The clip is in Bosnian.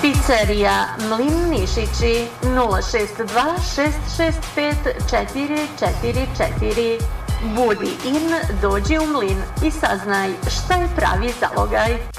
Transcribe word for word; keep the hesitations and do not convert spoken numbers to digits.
Pizzerija Mlin Mišići nula šest dva šest šest pet četiri četiri četiri. Budi in, dođi u Mlin i saznaj šta je pravi zalogaj.